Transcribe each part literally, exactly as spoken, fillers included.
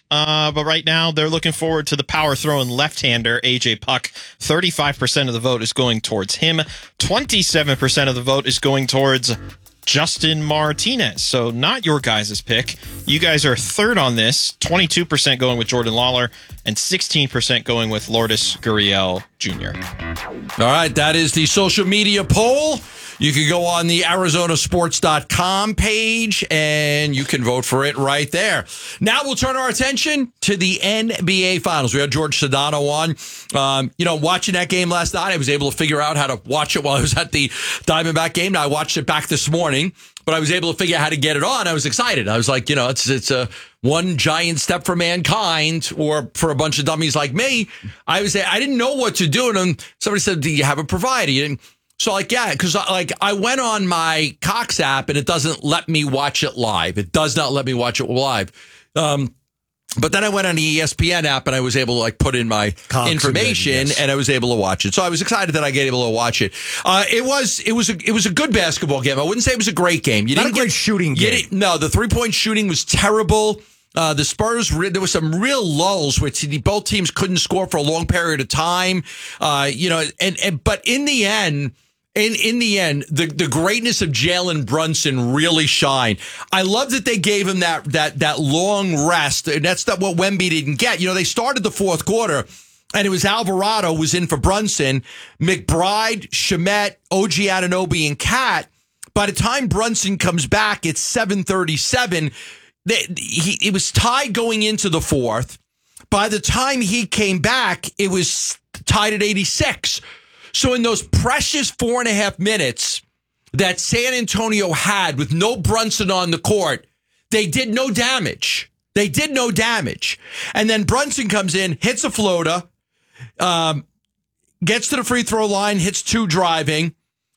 Uh, but right now, they're looking forward to the power throwing left-hander, A J Puck. thirty-five percent of the vote is going towards him. twenty-seven percent of the vote is going towards Justin Martinez. So not your guys' pick. You guys are third on this. twenty-two percent going with Jordan Lawler and sixteen percent going with Lourdes Gurriel Junior All right, that is the social media poll. You can go on the Arizona Sports dot com page and you can vote for it right there. Now we'll turn our attention to the N B A Finals. We had George Sedano on. Um, you know, watching that game last night, I was able to figure out how to watch it while I was at the Diamondback game. Now I watched it back this morning, but I was able to figure out how to get it on. I was excited. I was like, you know, it's it's a one giant step for mankind, or for a bunch of dummies like me. I was I didn't know what to do, and then somebody said, "Do you have a provider?" You didn't. So like, yeah, because like I went on my Cox app and it doesn't let me watch it live. It does not let me watch it live. Um, but then I went on the E S P N app and I was able to like put in my Cox information and, yes. and I was able to watch it. So I was excited that I get able to watch it. Uh, it was it was a, it was a good basketball game. I wouldn't say it was a great game. You not didn't a great get, shooting game. No, the three point shooting was terrible. Uh, the Spurs, there was some real lulls, which both teams couldn't score for a long period of time. Uh, you know, and, and but in the end. In in the end, the, the greatness of Jalen Brunson really shined. I love that they gave him that that that long rest, and that's not what Wemby didn't get. You know, they started the fourth quarter, and it was Alvarado was in for Brunson, McBride, Shamet, O G Anunoby, and Cat. By the time Brunson comes back, it's seven thirty-seven. They, he, it was tied going into the fourth. By the time he came back, it was tied at eighty-six. So in those precious four and a half minutes that San Antonio had with no Brunson on the court, they did no damage. They did no damage. And then Brunson comes in, hits a floater, um, gets to the free throw line, hits two driving,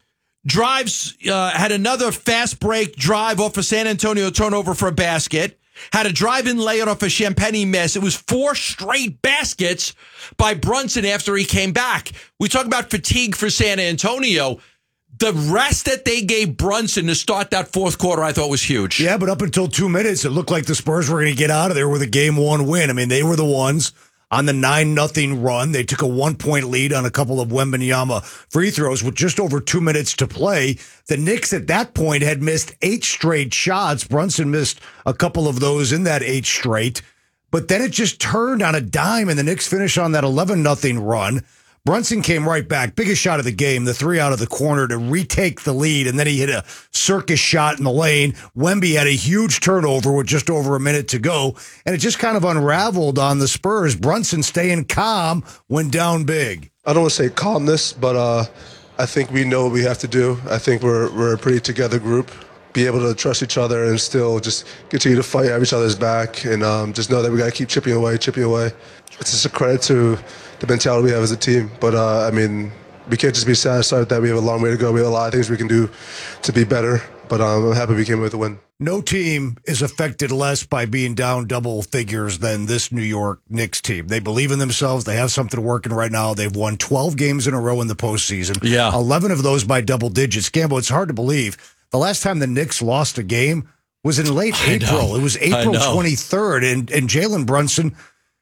drives, uh, had another fast break drive off a San Antonio turnover for a basket. Had a drive-in layout off a Champagny miss. It was four straight baskets by Brunson after he came back. We talk about fatigue for San Antonio. The rest that they gave Brunson to start that fourth quarter, I thought was huge. Yeah, but up until two minutes, it looked like the Spurs were going to get out of there with a game one win. I mean, they were the ones on the nine nothing run. They took a one-point lead on a couple of Wembanyama free throws with just over two minutes to play. The Knicks at that point had missed eight straight shots. Brunson missed a couple of those in that eight straight. But then it just turned on a dime, and the Knicks finished on that eleven nothing run. Brunson came right back. Biggest shot of the game, the three out of the corner to retake the lead, and then he hit a circus shot in the lane. Wemby had a huge turnover with just over a minute to go, and it just kind of unraveled on the Spurs. Brunson staying calm, went down big. I don't want to say calmness, but uh, I think we know what we have to do. I think we're we're a pretty together group. Be able to trust each other and still just continue to fight at each other's back, and um, just know that we got to keep chipping away, chipping away. It's just a credit to the mentality we have as a team. But, uh, I mean, we can't just be satisfied with that. We have a long way to go. We have a lot of things we can do to be better. But um, I'm happy we came with the win. No team is affected less by being down double figures than this New York Knicks team. They believe in themselves. They have something working right now. They've won twelve games in a row in the postseason. Yeah. eleven of those by double digits. Gambo, it's hard to believe. The last time the Knicks lost a game was in late I April. Know. It was April twenty-third. And, and Jalen Brunson,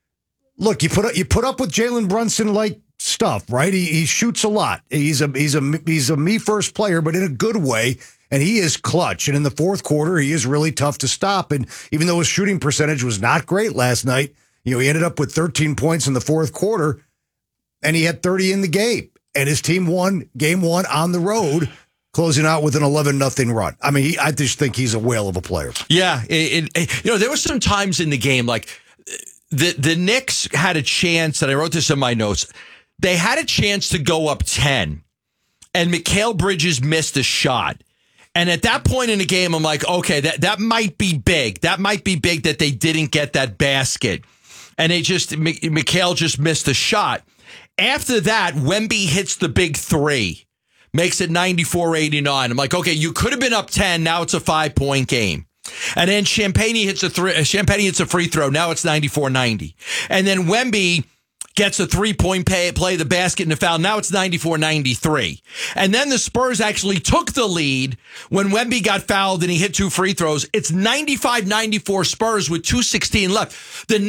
look, you put up, you put up with Jalen Brunson like stuff, right? He, he shoots a lot. He's a he's a he's a me first player, but in a good way. And he is clutch. And in the fourth quarter, he is really tough to stop. And even though his shooting percentage was not great last night, you know, he ended up with thirteen points in the fourth quarter, and he had thirty in the game. And his team won game one on the road, closing out with an eleven nothing run. I mean, he, I just think he's a whale of a player. Yeah. It, it, you know, there were some times in the game, like the, the Knicks had a chance, and I wrote this in my notes. They had a chance to go up ten, and Mikal Bridges missed a shot. And at that point in the game, I'm like, okay, that, that might be big. That might be big that they didn't get that basket. And they just, Mikal just missed a shot. After that, Wemby hits the big three, makes it ninety-four eighty-nine. I'm like, okay, you could have been up ten. Now it's a five-point game. And then Champagny hits a three, Champagny hits a free throw. Now it's ninety-four ninety. And then Wemby gets a three-point pay, play, the basket, and the foul. Now it's ninety-four ninety-three. And then the Spurs actually took the lead when Wemby got fouled and he hit two free throws. It's ninety-five ninety-four Spurs with two sixteen left. The